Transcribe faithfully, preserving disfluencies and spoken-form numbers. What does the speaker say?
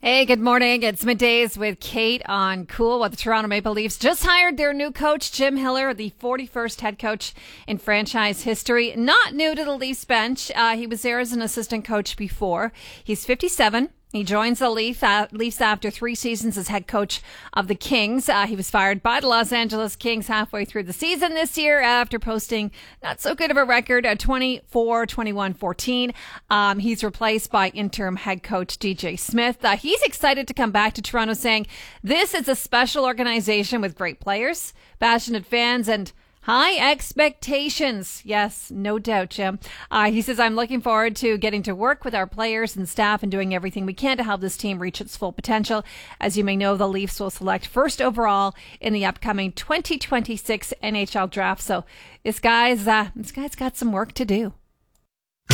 Hey, good morning. It's middays with Kate on Cool. What the Toronto Maple Leafs just hired their new coach, Jim Hiller, the forty-first head coach in franchise history. Not new to the Leafs bench. Uh, he was there as an assistant coach before. He's fifty-seven. He joins the Leaf, uh, Leafs after three seasons as head coach of the Kings. Uh, he was fired by the Los Angeles Kings halfway through the season this year after posting not so good of a record at twenty-four, twenty-one, fourteen. Um, he's replaced by interim head coach D J Smith. Uh, he's excited to come back to Toronto, saying this is a special organization with great players, passionate fans, and high expectations. Yes, no doubt, Jim. Uh, he says, I'm looking forward to getting to work with our players and staff and doing everything we can to help this team reach its full potential. As you may know, the Leafs will select first overall in the upcoming twenty twenty-six N H L draft. So this guy's, uh, this guy's got some work to do.